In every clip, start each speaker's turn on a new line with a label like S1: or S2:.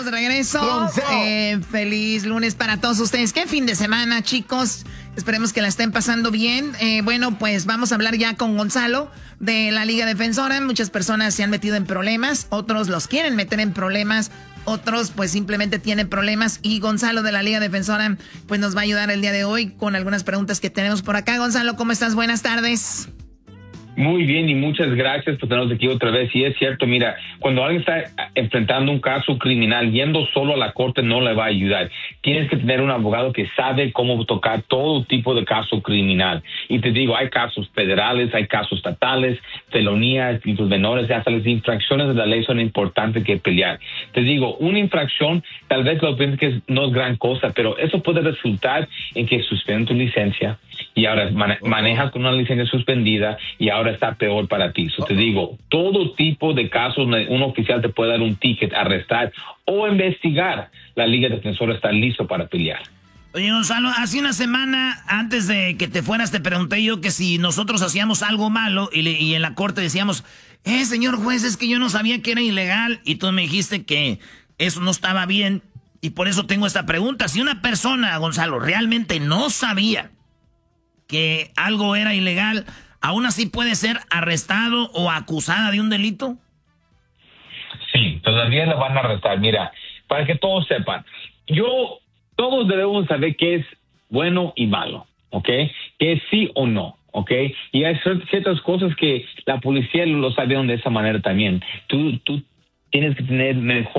S1: de regreso. Feliz lunes para todos ustedes. ¿Qué fin de semana, chicos? Esperemos que la estén pasando bien. Bueno, pues vamos a hablar ya con Gonzalo de la Liga Defensora. Muchas personas se han metido en problemas, otros los quieren meter en problemas, otros pues simplemente tienen problemas. Y Gonzalo de la Liga Defensora pues nos va a ayudar el día de hoy con algunas preguntas que tenemos por acá. Gonzalo, ¿cómo estás? Buenas tardes.
S2: Muy bien y muchas gracias por tenernos aquí otra vez. Y es cierto, mira, cuando alguien está enfrentando un caso criminal, yendo solo a la corte no le va a ayudar. Tienes que tener un abogado que sabe cómo tocar todo tipo de caso criminal. Y te digo, hay casos federales, hay casos estatales, felonías, delitos menores, hasta las infracciones de la ley son importantes que pelear. Te digo, una infracción, tal vez lo pienses que no es gran cosa, pero eso puede resultar en que suspenden tu licencia y ahora manejas con una licencia suspendida y ahora está peor para ti. So, te digo, todo tipo de casos, un oficial te puede dar un ticket, arrestar o investigar. La Liga Defensora está listo para pelear.
S3: Oye, Gonzalo, hace una semana antes de que te fueras te pregunté yo que si nosotros hacíamos algo malo y en la corte decíamos, señor juez, es que yo no sabía que era ilegal, y tú me dijiste que eso no estaba bien, y por eso tengo esta pregunta. Si una persona, Gonzalo, realmente no sabía que algo era ilegal, ¿aún así puede ser arrestado o acusada de un delito?
S2: Sí, todavía la van a arrestar. Mira, para que todos sepan, todos debemos saber qué es bueno y malo, ¿ok? Que es sí o no, ¿ok? Y hay ciertas cosas que la policía lo sabe de esa manera también. Tú tienes que tener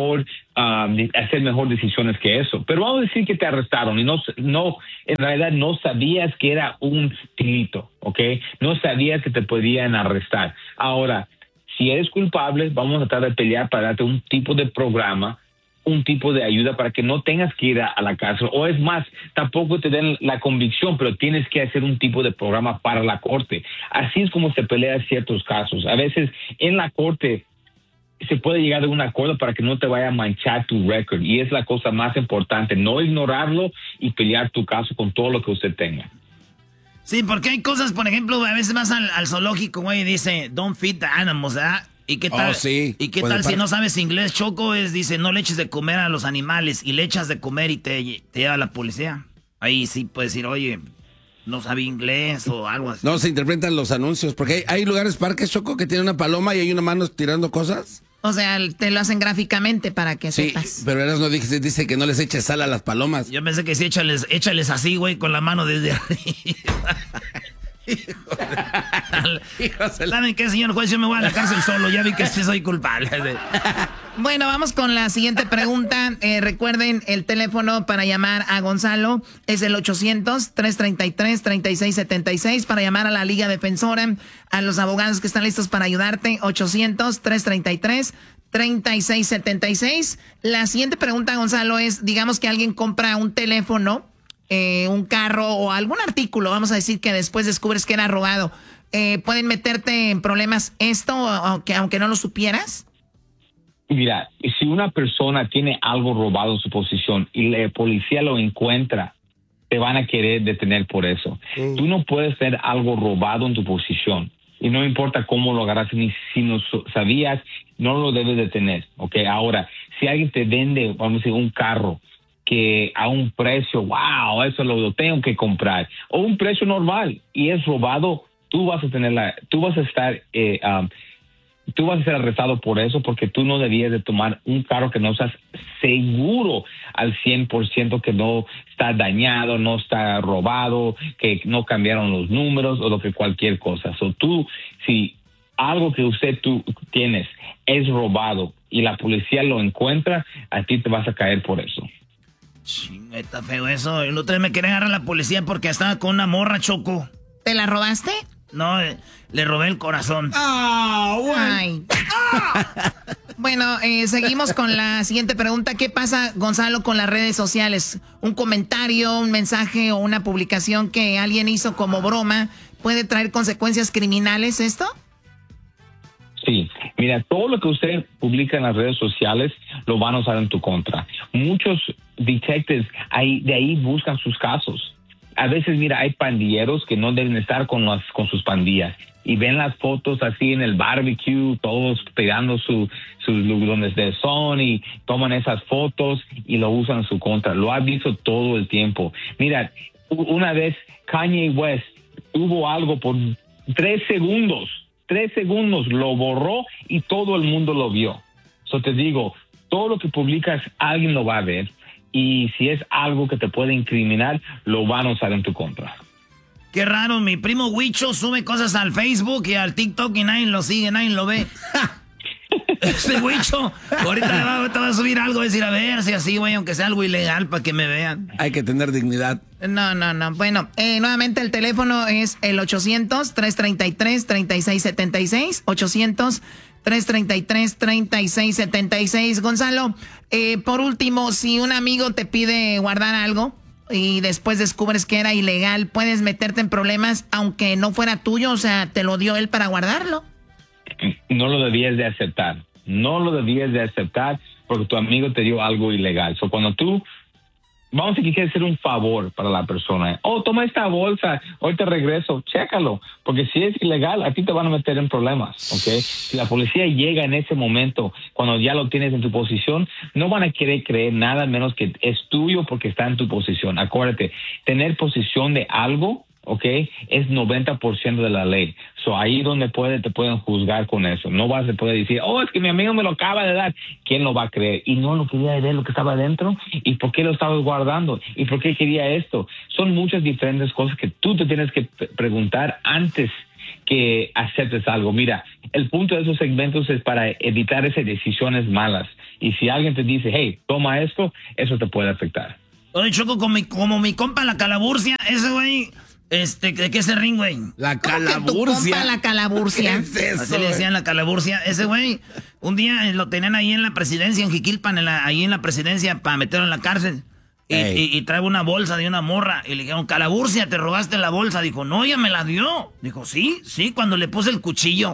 S2: hacer mejor decisiones que eso. Pero vamos a decir que te arrestaron y no, en realidad no sabías que era un delito, ¿ok? No sabías que te podían arrestar. Ahora, si eres culpable, vamos a tratar de pelear para darte un tipo de programa, un tipo de ayuda para que no tengas que ir a la cárcel. O es más, tampoco te den la convicción, pero tienes que hacer un tipo de programa para la corte. Así es como se pelea ciertos casos. A veces en la corte se puede llegar a un acuerdo para que no te vaya a manchar tu récord. Y es la cosa más importante, no ignorarlo y pelear tu caso con todo lo que usted tenga.
S3: Sí, porque hay cosas, por ejemplo, a veces vas al zoológico, güey, y dice, don't feed the animals, ¿verdad? ¿Y qué tal, ¿y qué tal si no sabes inglés, Choco? Dice, no le eches de comer a los animales, y le echas de comer y te lleva la policía. Ahí sí puedes decir, oye, no sabía inglés o algo así.
S4: No se interpretan los anuncios, porque hay lugares, parques, Choco, que tiene una paloma y hay una mano tirando cosas.
S1: O sea, te lo hacen gráficamente para que sepas.
S4: Sí, pero eras no dice que no les eches sal a las palomas.
S3: Yo pensé que sí, échales así, güey, con la mano desde arriba. ¿Saben qué, señor juez? Yo me voy a la cárcel solo, ya vi que sí soy culpable.
S1: Bueno, vamos con la siguiente pregunta. Recuerden, el teléfono para llamar a Gonzalo es el 800-333-3676 para llamar a la Liga Defensora, a los abogados que están listos para ayudarte, 800-333-3676. La siguiente pregunta, Gonzalo, es, digamos que alguien compra un teléfono, un carro o algún artículo, vamos a decir que después descubres que era robado. ¿Pueden meterte en problemas aunque no lo supieras?
S2: Mira, si una persona tiene algo robado en su posesión y la policía lo encuentra, te van a querer detener por eso. Tú no puedes tener algo robado en tu posesión. Y no importa cómo lo agarras, ni si no sabías, no lo debes de tener. ¿Ok? Ahora, si alguien te vende, vamos a decir, un carro que a un precio, wow, eso lo tengo que comprar, o un precio normal y es robado, tú vas a ser arrestado por eso, porque tú no debías de tomar un carro que no estás seguro al 100% que no está dañado, no está robado, que no cambiaron los números o lo que cualquier cosa. Si algo que tú tienes es robado y la policía lo encuentra, a ti te vas a caer por eso.
S3: Chinga, está feo eso. El otro día me quería agarrar a la policía porque estaba con una morra, Choco.
S1: ¿Te la robaste?
S3: No, le robé el corazón.
S1: Ay. Bueno, seguimos con la siguiente pregunta. ¿Qué pasa, Gonzalo, con las redes sociales? Un comentario, un mensaje o una publicación que alguien hizo como broma, ¿puede traer consecuencias criminales esto?
S2: Sí, mira, todo lo que usted publica en las redes sociales lo van a usar en tu contra. Muchos detectives de ahí buscan sus casos. A veces, mira, hay pandilleros que no deben estar con sus pandillas y ven las fotos así en el barbecue, todos pegando sus donde son y toman esas fotos y lo usan en su contra. Lo has visto todo el tiempo. Mira, una vez Kanye West tuvo algo por 3 segundos, lo borró y todo el mundo lo vio. So te digo, todo lo que publicas alguien lo va a ver y si es algo que te puede incriminar, lo van a usar en tu contra.
S3: Qué raro, mi primo Huicho sube cosas al Facebook y al TikTok y nadie lo sigue, nadie lo ve. Este Huicho, ahorita te va a subir algo, decir, a ver si así, güey, aunque sea algo ilegal para que me vean.
S4: Hay que tener dignidad.
S1: No. Bueno, nuevamente el teléfono es el 800-333-3676. 800-333-3676. Gonzalo, por último, si un amigo te pide guardar algo y después descubres que era ilegal, ¿puedes meterte en problemas aunque no fuera tuyo? O sea, ¿te lo dio él para guardarlo?
S2: No lo debías de aceptar. No lo debías de aceptar porque tu amigo te dio algo ilegal. So, cuando tú, vamos a que quieres hacer un favor para la persona. Oh, toma esta bolsa, hoy te regreso, chécalo. Porque si es ilegal, a ti te van a meter en problemas, ¿ok? Si la policía llega en ese momento, cuando ya lo tienes en tu posición, no van a querer creer nada menos que es tuyo porque está en tu posición. Acuérdate, tener posesión de algo, ¿ok? Es 90% de la ley. So, ahí donde te pueden juzgar con eso. No vas a poder decir, oh, es que mi amigo me lo acaba de dar. ¿Quién lo va a creer? Y no lo quería ver lo que estaba adentro. ¿Y por qué lo estabas guardando? ¿Y por qué quería esto? Son muchas diferentes cosas que tú te tienes que preguntar antes que aceptes algo. Mira, el punto de esos segmentos es para evitar esas decisiones malas. Y si alguien te dice, hey, toma esto, eso te puede afectar.
S3: Oye, Choco, como mi compa la Calaburcia, ese güey... ¿de qué es el ring, güey?
S4: La Calaburcia.
S1: La Calaburcia.
S4: ¿Qué es eso,
S3: así le decían la Calaburcia. Ese güey, un día lo tenían ahí en la presidencia, en Jiquilpan, ahí en la presidencia para meterlo en la cárcel. Y trae una bolsa de una morra. Y le dijeron, Calaburcia, ¿te robaste la bolsa? Dijo, no, ella me la dio. Dijo, sí, cuando le puse el cuchillo.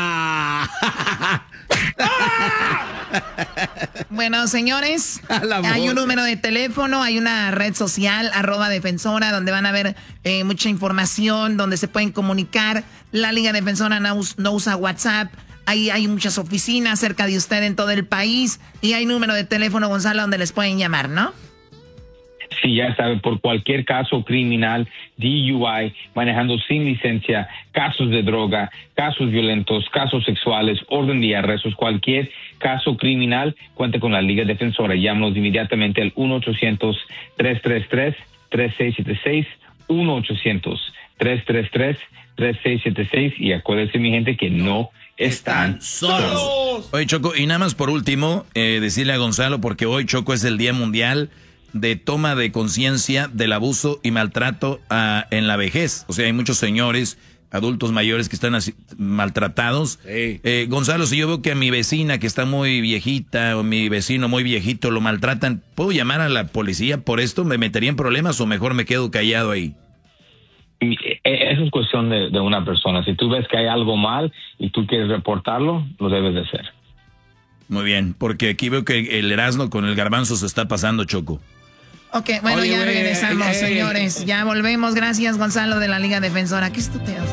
S1: Bueno, señores, hay un número de teléfono, hay una red social, @defensora, donde van a ver mucha información, donde se pueden comunicar. La Liga Defensora no usa WhatsApp. Ahí hay muchas oficinas cerca de usted en todo el país. Y hay número de teléfono, Gonzalo, donde les pueden llamar, ¿no?
S2: Sí, ya saben, por cualquier caso criminal, DUI, manejando sin licencia, casos de droga, casos violentos, casos sexuales, orden de arrestos, cualquier caso criminal, cuente con la Liga Defensora. Llámanos inmediatamente al 1-800-333-3676, 1-800-333-3676 y acuérdense, mi gente, que no están solos.
S5: Oye, Choco, y nada más por último, decirle a Gonzalo, porque hoy, Choco, es el Día Mundial de toma de conciencia del abuso y maltrato en la vejez. O sea, hay muchos señores, adultos mayores que están así, maltratados. Sí. Gonzalo, si yo veo que a mi vecina que está muy viejita o mi vecino muy viejito lo maltratan, ¿puedo llamar a la policía por esto? ¿Me metería en problemas o mejor me quedo callado ahí?
S2: Eso es cuestión de una persona. Si tú ves que hay algo mal y tú quieres reportarlo, lo debes de hacer.
S5: Muy bien, porque aquí veo que el Erasmo con el Garbanzo se está pasando, Choco.
S1: Ok, bueno, ya regresamos, señores. Ya volvemos. Gracias, Gonzalo, de la Liga Defensora. ¿Qué estúpido?